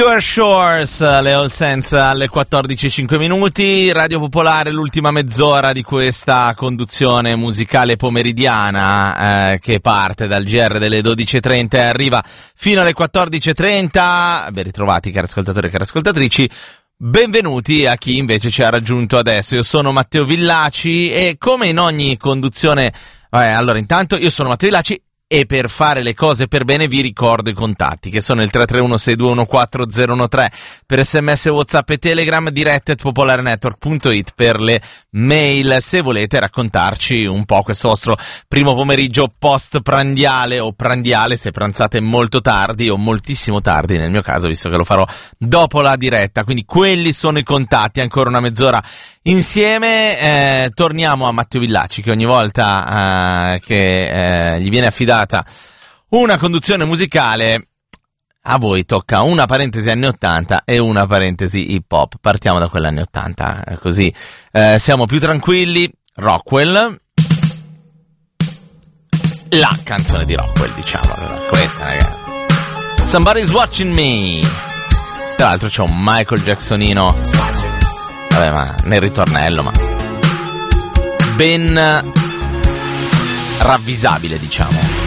Your Shores, le All Saints alle 14:05, Radio Popolare, l'ultima mezz'ora di questa conduzione musicale pomeridiana che parte dal GR delle 12:30 e arriva fino alle 14:30. Ben ritrovati cari ascoltatori e cari ascoltatrici. Benvenuti a chi invece ci ha raggiunto adesso. Io sono Matteo Villaci e come in ogni conduzione, allora intanto io sono Matteo Villaci e per fare le cose per bene vi ricordo i contatti che sono il 331-6214013 per SMS, WhatsApp e Telegram, dirette@popolarenetwork.it per le mail se volete raccontarci un po' questo vostro primo pomeriggio post prandiale o prandiale se pranzate molto tardi o moltissimo tardi nel mio caso, visto che lo farò dopo la diretta. Quindi quelli sono i contatti, ancora una mezz'ora insieme. Torniamo a Matteo Villaci che ogni volta che gli viene affidata una conduzione musicale a voi tocca una parentesi anni 80 e una parentesi hip hop. Partiamo da quell'anni 80 così siamo più tranquilli. Rockwell, la canzone di Rockwell, diciamo questa, ragazzi. Somebody's Watching Me. Tra l'altro c'è un Michael Jacksonino, vabbè, ma nel ritornello, ma ben ravvisabile, diciamo.